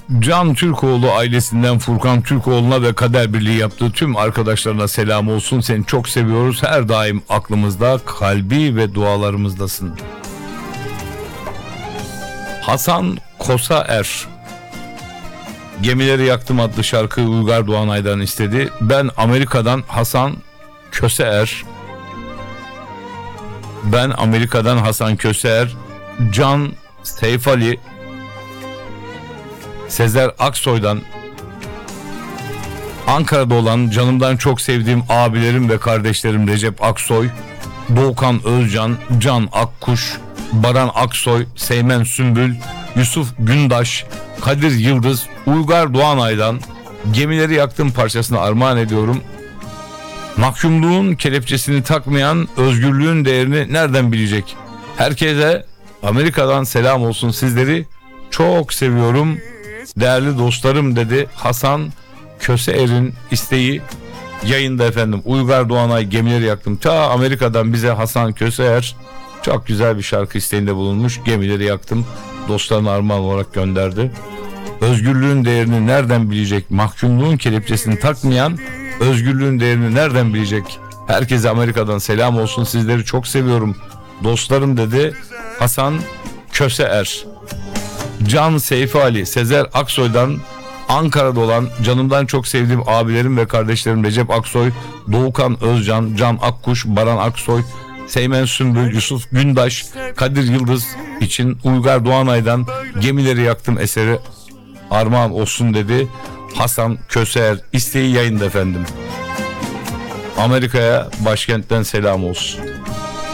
Can Türkoğlu ailesinden Furkan Türkoğlu'na ve kader birliği yaptığı tüm arkadaşlarına selam olsun. Seni çok seviyoruz. Her daim aklımızda, kalbi ve dualarımızdasın. Hasan Kosaer, Gemileri Yaktım adlı şarkıyı Uygar Doğanay'dan istedi. Ben Amerika'dan Hasan Köseer. Ben Amerika'dan Hasan Köseer, Can Seyfali, Sezer Aksoy'dan, Ankara'da olan canımdan çok sevdiğim abilerim ve kardeşlerim Recep Aksoy, Doğukan Özcan, Can Akkuş, Baran Aksoy, Seymen Sümbül, Yusuf Gündaş, Kadir Yıldız, Uygar Doğanay'dan Gemileri Yaktım parçasını armağan ediyorum. Mahkumluğun kelepçesini takmayan özgürlüğün değerini nereden bilecek? Herkese Amerika'dan selam olsun, sizleri çok seviyorum değerli dostlarım dedi Hasan Köseer'in isteği yayında efendim. Uygar Doğanay Gemileri Yaktım. Ta Amerika'dan bize Hasan Köseer çok güzel bir şarkı isteğinde bulunmuş. Gemileri Yaktım dostlarına armağan olarak gönderdi. Özgürlüğün değerini nereden bilecek? Mahkumluğun kelepçesini takmayan özgürlüğün değerini nereden bilecek? Herkese Amerika'dan selam olsun, sizleri çok seviyorum dostlarım dedi Hasan Köseer. Can Seyfi Ali, Sezer Aksoy'dan Ankara'da olan canımdan çok sevdiğim abilerim ve kardeşlerim Recep Aksoy, Doğukan Özcan, Can Akkuş, Baran Aksoy, Seymen Sümbül, Yusuf Gündaş, Kadir Yıldız için Uygar Doğanay'dan Gemileri Yaktım eseri armağan olsun dedi Hasan Köseer. İsteği yayında efendim. Amerika'ya başkentten selam olsun.